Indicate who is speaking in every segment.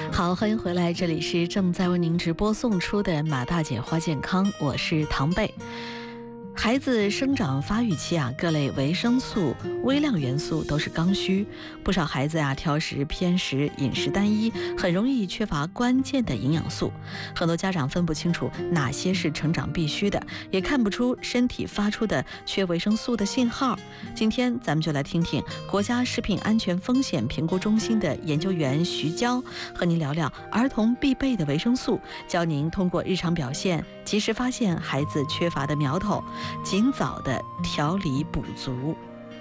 Speaker 1: 好，欢迎回来，这里是正在为您直播送出的马大姐话健康，我是唐贝。孩子生长发育期各类维生素、微量元素都是刚需，不少孩子挑食偏食，饮食单一，很容易缺乏关键的营养素。很多家长分不清楚哪些是成长必须的，也看不出身体发出的缺维生素的信号。今天咱们就来听听国家食品安全风险评估中心的研究员徐娇和您聊聊儿童必备的维生素，教您通过日常表现及时发现孩子缺乏的苗头，尽早的调理补足。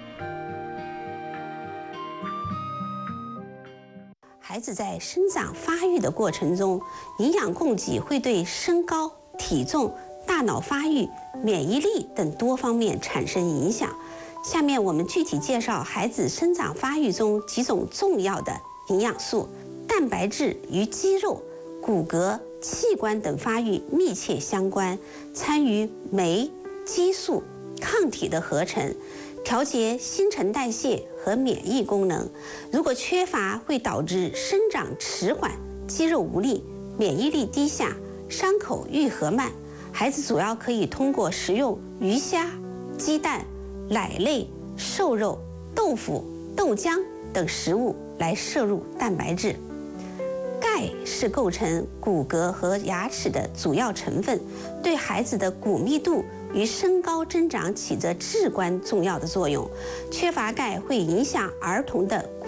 Speaker 2: 孩子在生长发育的过程中，营养供给会对身高、体重、大脑发育、免疫力等多方面产生影响。下面我们具体介绍孩子生长发育中几种重要的营养素。蛋白质与肌肉、骨骼、器官等发育密切相关，参与酶、激素、抗体的合成，调节新陈代谢和免疫功能。如果缺乏，会导致生长迟缓、肌肉无力、免疫力低下、伤口愈合慢。孩子主要可以通过食用鱼虾、鸡蛋、奶类、瘦肉、豆腐、豆浆等食物来摄入蛋白质。钙是构成骨骼和牙齿的主要成分，对孩子的骨密度与身高增长起着至关重要的作用。缺乏钙会影响儿童的